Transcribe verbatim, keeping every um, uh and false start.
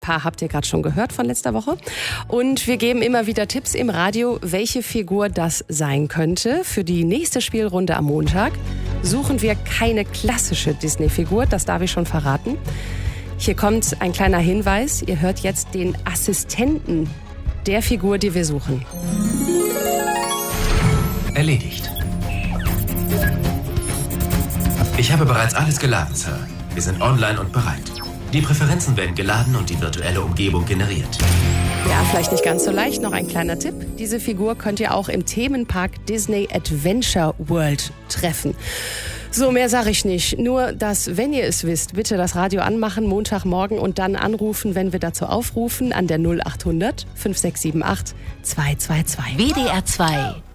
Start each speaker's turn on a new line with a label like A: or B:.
A: Paar habt ihr gerade schon gehört von letzter Woche. Und wir geben immer wieder Tipps im Radio, welche Figur das sein könnte. Für die nächste Spielrunde am Montag suchen wir keine klassische Disney-Figur, das darf ich schon verraten. Hier kommt ein kleiner Hinweis. Ihr hört jetzt den Assistenten der Figur, die wir suchen.
B: Erledigt. Ich habe bereits alles geladen, Sir. Wir sind online und bereit. Die Präferenzen werden geladen und die virtuelle Umgebung generiert.
A: Ja, vielleicht nicht ganz so leicht. Noch ein kleiner Tipp. Diese Figur könnt ihr auch im Themenpark Disney Adventure World treffen. So, mehr sage ich nicht. Nur, dass, wenn ihr es wisst, bitte das Radio anmachen, Montagmorgen und dann anrufen, wenn wir dazu aufrufen, an der null acht hundert fünf sechs sieben acht zwei zwei zwei.
C: W D R zwei